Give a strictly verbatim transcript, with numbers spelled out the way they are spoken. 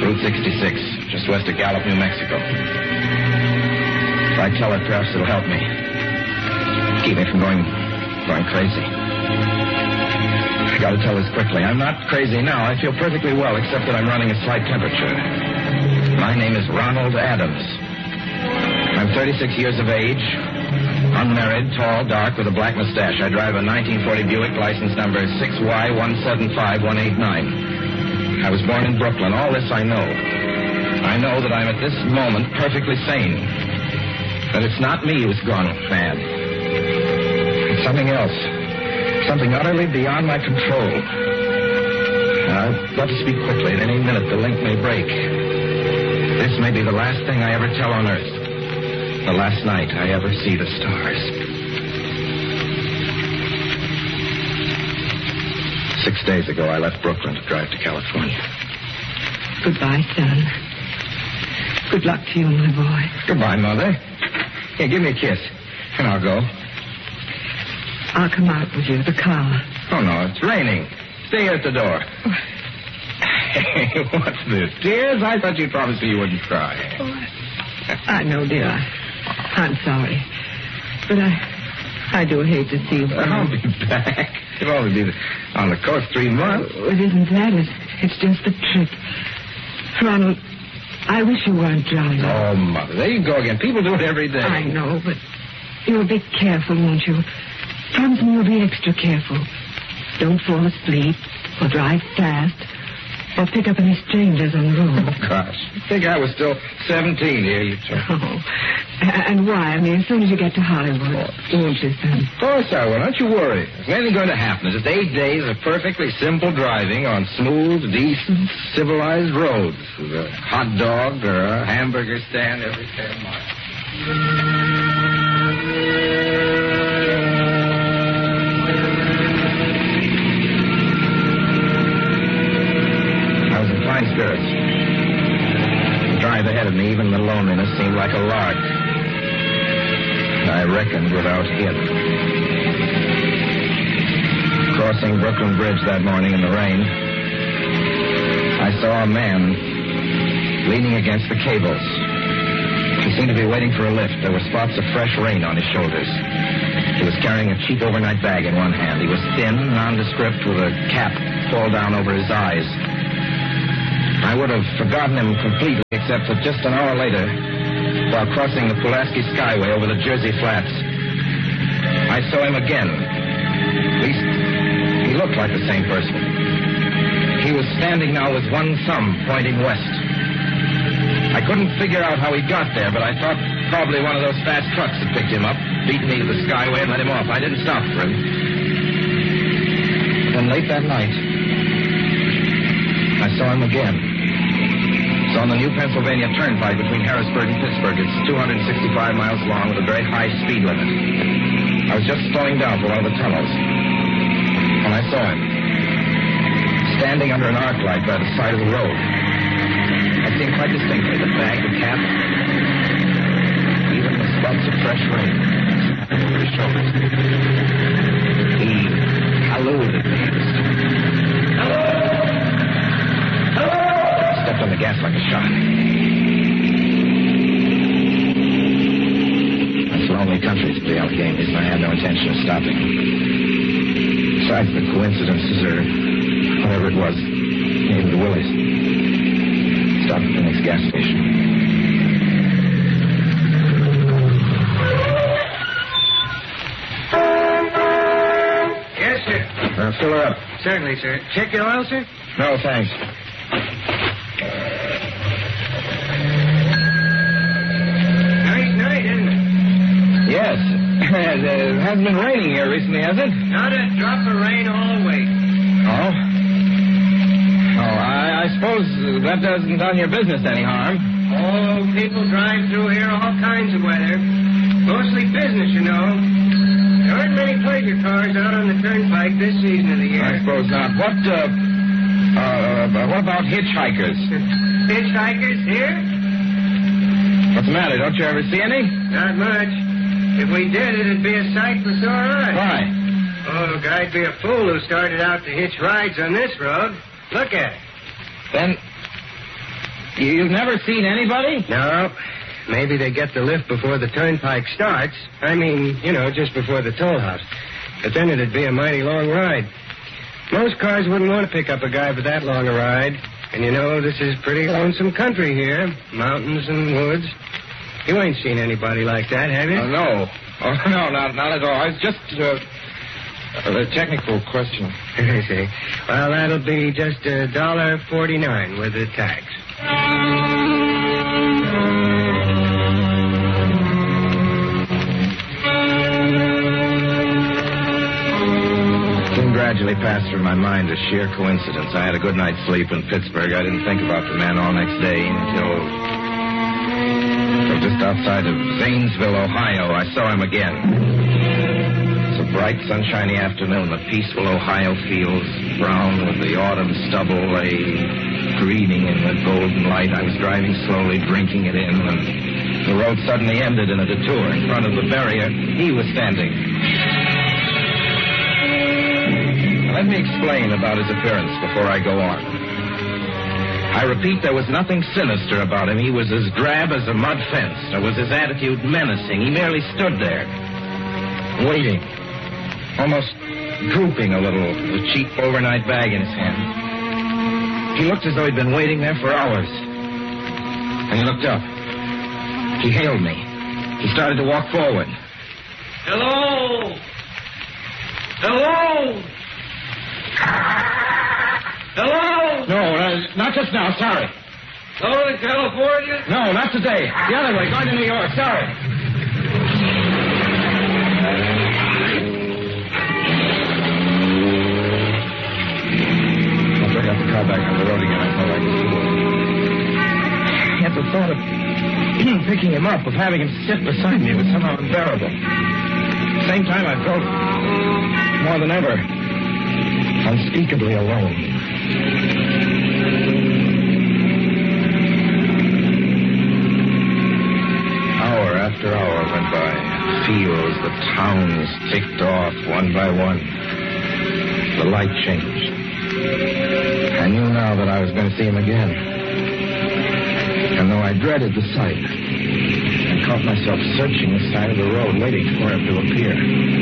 Route sixty-six, just west of Gallup, New Mexico. If I tell her, perhaps it'll help me. Keep me from going, going crazy. I gotta tell this quickly. I'm not crazy now. I feel perfectly well, except that I'm running a slight temperature. My name is Ronald Adams. I'm thirty-six years of age, unmarried, tall, dark, with a black mustache. I drive a nineteen forty Buick, license number six Y one seven five one eight nine. I was born in Brooklyn. All this I know. I know that I'm at this moment perfectly sane. That it's not me who's gone mad. It's something else. Something utterly beyond my control. I've got to speak quickly. At any minute, the link may break. This may be the last thing I ever tell on Earth. The last night I ever see the stars. Six days ago, I left Brooklyn to drive to California. Goodbye, son. Good luck to you, my boy. Goodbye, Mother. Here, give me a kiss, and I'll go. I'll come out with you, the car. Oh, no, it's raining. Stay here at the door. Oh. Hey, what's this? Tears? I thought you promised me you wouldn't cry. Oh, I know, dear. I, I'm sorry. But I I do hate to see you. I'll be back. You'll only be on the coast three months. Oh, it isn't that. It's, it's just the trip. Ronald, I wish you weren't driving. Oh, Mother, there you go again. People do it every day. I know, but you'll be careful, won't you? Promise me you'll be extra careful. Don't fall asleep or drive fast or pick up any strangers on the road. Oh, gosh. I think I was still seventeen here, you two. Oh. And why? I mean, as soon as you get to Hollywood, oh. won't you, son? Of course I will. Don't you worry. There's nothing going to happen. It's just eight days of perfectly simple driving on smooth, decent, civilized roads with a hot dog or a hamburger stand every ten miles. Fine spirits. The drive ahead of me, even the loneliness, seemed like a lark. I reckoned without him. Crossing Brooklyn Bridge that morning in the rain, I saw a man leaning against the cables. He seemed to be waiting for a lift. There were spots of fresh rain on his shoulders. He was carrying a cheap overnight bag in one hand. He was thin, nondescript, with a cap pulled down over his eyes. I would have forgotten him completely, except that just an hour later, while crossing the Pulaski Skyway over the Jersey Flats, I saw him again. At least, he looked like the same person. He was standing now with one thumb pointing west. I couldn't figure out how he got there, but I thought probably one of those fast trucks had picked him up, beat me to the Skyway, and let him off. I didn't stop for him. Then late that night, I saw him again. It's on the new Pennsylvania Turnpike between Harrisburg and Pittsburgh. It's two hundred sixty-five miles long with a very high speed limit. I was just slowing down for one of the tunnels when I saw him standing under an arc light by the side of the road. I see him quite distinctly, the bag, the cap, even the spots of fresh rain over his shoulders. He hallooed at me. Hello! Stepped on the gas like a shot. It's lonely country to the Alleghenies, and I had no intention of stopping. Besides, the coincidences or whatever it was, came to Willie's. Stopped at the next gas station. Yes, sir. Uh, fill her up. Certainly, sir. Check your oil, sir? No, thanks. Yes. It hasn't been raining here recently, has it? Not a drop of rain all week. Oh? Oh, I, I suppose that doesn't done your business any harm. Oh, people drive through here all kinds of weather. Mostly business, you know. There aren't many pleasure cars out on the turnpike this season of the year. I suppose not. What, uh, uh, what about hitchhikers? Hitchhikers here? What's the matter? Don't you ever see any? Not much. If we did, it'd be a sight for sore eyes. Why? Oh, a guy'd be a fool who started out to hitch rides on this road. Look at it. Then, You've never seen anybody? No. Maybe they get the lift before the turnpike starts. I mean, you know, just before the toll house. But then it'd be a mighty long ride. Most cars wouldn't want to pick up a guy for that long a ride. And you know, this is pretty lonesome country here. Mountains and woods. You ain't seen anybody like that, have you? Oh, no. Oh, no, not, not at all. It's just uh, a technical question. I see. Well, that'll be just a dollar forty-nine with the tax. Soon gradually passed through my mind a sheer coincidence. I had a good night's sleep in Pittsburgh. I didn't think about the man all next day until... until just outside of Zanesville, Ohio, I saw him again. It's a bright, sunshiny afternoon. The peaceful Ohio fields, brown with the autumn stubble, lay greening in the golden light. I was driving slowly, drinking it in, and the road suddenly ended in a detour. In front of the barrier, he was standing. Let me explain about his appearance before I go on. I repeat, there was nothing sinister about him. He was as drab as a mud fence. Nor was his attitude menacing. He merely stood there, waiting, almost drooping a little, with a cheap overnight bag in his hand. He looked as though he'd been waiting there for hours. And he looked up. He hailed me. He started to walk forward. Hello! Hello! Hello? No, uh, not just now. Sorry. Northern California? No, not today. The other way, going to New York. Sorry. Once I got the car back on the road again, I felt like a fool. Yet the thought of picking him up, of having him sit beside me, was somehow unbearable. At the same time, I felt more than ever unspeakably alone. Hour after hour went by. Fields, the towns ticked off one by one. The light changed. I knew now that I was going to see him again. And though I dreaded the sight, I caught myself searching the side of the road, waiting for him to appear.